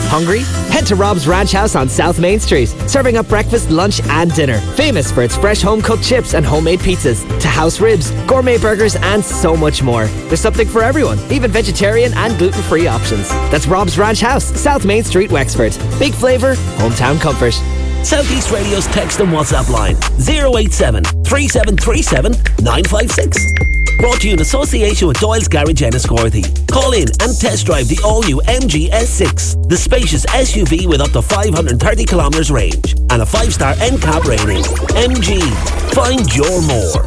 Hungry? Head to Rob's Ranch House on South Main Street, serving up breakfast, lunch and dinner. Famous for its fresh home-cooked chips and homemade pizzas, to house ribs, gourmet burgers and so much more. There's something for everyone, even vegetarian and gluten-free options. That's Rob's Ranch House, South Main Street, Wexford. Big flavour, hometown comfort. South East Radio's text and WhatsApp line 087 3737 956. Brought to you in association with Doyle's Garage Enniscorthy. Call in and test drive the all-new MG S6, the spacious SUV with up to 530 kilometres range and a 5-star NCAP rating. MG, find your more.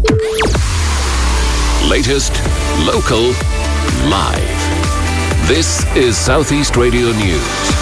Latest, local, live. This is South East Radio News.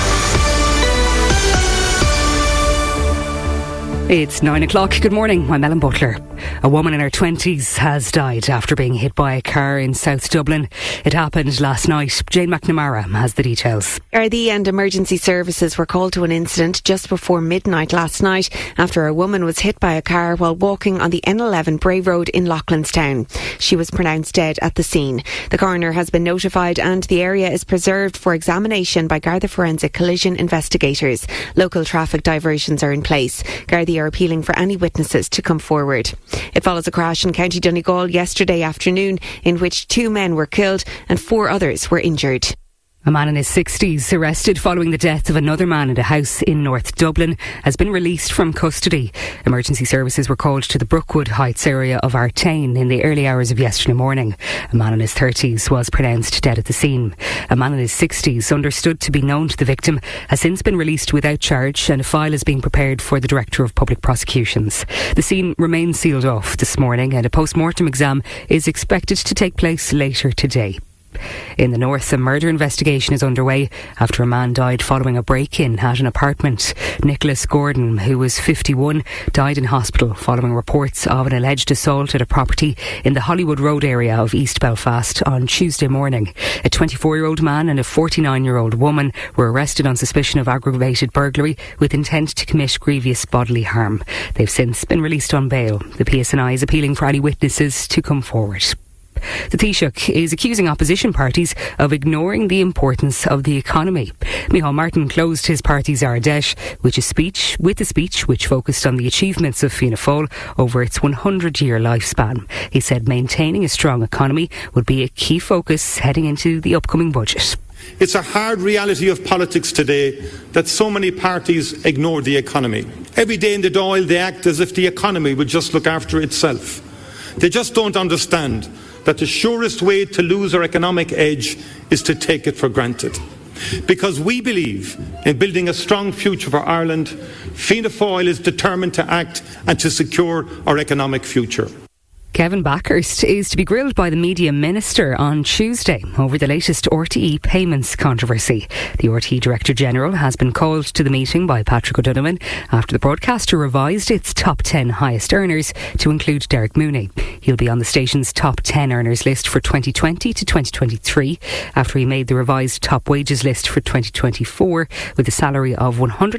It's 9 o'clock. Good morning. I'm Ellen Butler. A woman in her 20s has died after being hit by a car in South Dublin. It happened last night. Jane McNamara has the details. Gardaí and emergency services were called to an incident just before midnight last night after a woman was hit by a car while walking on the N11 Bray Road in Loughlinstown. She was pronounced dead at the scene. The coroner has been notified and the area is preserved for examination by Garda Forensic collision investigators. Local traffic diversions are in place. Gardaí are appealing for any witnesses to come forward. It follows a crash in County Donegal yesterday afternoon in which 2 men were killed and 4 others were injured. A man in his 60s, arrested following the death of another man at a house in North Dublin, has been released from custody. Emergency services were called to the Brookwood Heights area of Artane in the early hours of yesterday morning. A man in his 30s was pronounced dead at the scene. A man in his 60s, understood to be known to the victim, has since been released without charge and a file is being prepared for the Director of Public Prosecutions. The scene remains sealed off this morning and a post-mortem exam is expected to take place later today. In the north, a murder investigation is underway after a man died following a break-in at an apartment. Nicholas Gordon, who was 51, died in hospital following reports of an alleged assault at a property in the Hollywood Road area of East Belfast on Tuesday morning. A 24-year-old man and a 49-year-old woman were arrested on suspicion of aggravated burglary with intent to commit grievous bodily harm. They've since been released on bail. The PSNI is appealing for any witnesses to come forward. The Taoiseach is accusing opposition parties of ignoring the importance of the economy. Micheál Martin closed his party's Ardèche with a speech which focused on the achievements of Fianna Fáil over its 100-year lifespan. He said maintaining a strong economy would be a key focus heading into the upcoming budget. It's a hard reality of politics today that so many parties ignore the economy. Every day in the Dáil they act as if the economy would just look after itself. They just don't understand that the surest way to lose our economic edge is to take it for granted. Because we believe in building a strong future for Ireland, Fianna Fáil is determined to act and to secure our economic future. Kevin Backhurst is to be grilled by the Media Minister on Tuesday over the latest RTE payments controversy. The RTE Director General has been called to the meeting by Patrick O'Donovan after the broadcaster revised its top 10 highest earners to include Derek Mooney. He'll be on the station's top 10 earners list for 2020 to 2023 after he made the revised top wages list for 2024 with a salary of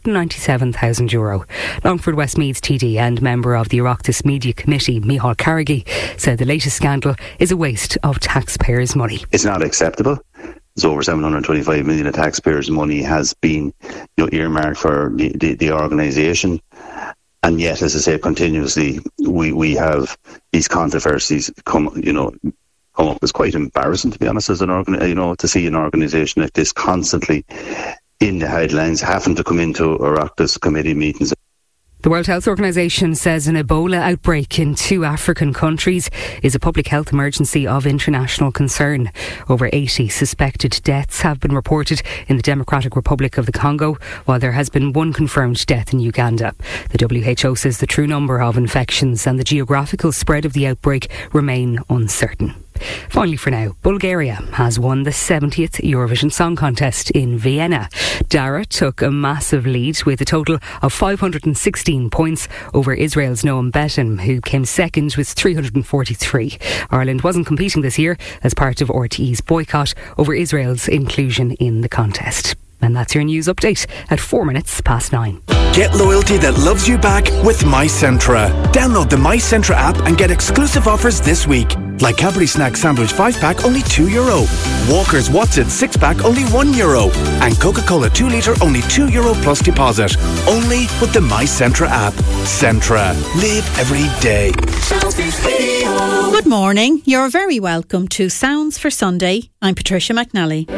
€197,000. Longford Westmeath TD and member of the Oireachtas Media Committee, Micheál Carrigy, said the latest scandal is a waste of taxpayers' money. It's not acceptable. It's over 725 million of taxpayers' money has been earmarked for the organisation. And yet, as I say, continuously, we have these controversies come up. It's quite embarrassing, to be honest, as to see an organisation like this constantly in the headlines, having to come into Oireachtas committee meetings. The World Health Organization says an Ebola outbreak in 2 African countries is a public health emergency of international concern. Over 80 suspected deaths have been reported in the Democratic Republic of the Congo, while there has been 1 confirmed death in Uganda. The WHO says the true number of infections and the geographical spread of the outbreak remain uncertain. Finally for now, Bulgaria has won the 70th Eurovision Song Contest in Vienna. Dara took a massive lead with a total of 516 points over Israel's Noam Beton, who came second with 343. Ireland wasn't competing this year as part of RTE's boycott over Israel's inclusion in the contest. And that's your news update at 9:04. Get loyalty that loves you back with MyCentra. Download the MyCentra app and get exclusive offers this week. Like Cadbury Snack Sandwich 5-pack, only €2. Walker's Watson 6-pack, only €1. And Coca-Cola 2 litre, only €2 plus deposit. Only with the MyCentra app. Centra. Live every day. Good morning. You're very welcome to Sounds for Sunday. I'm Patricia McNally.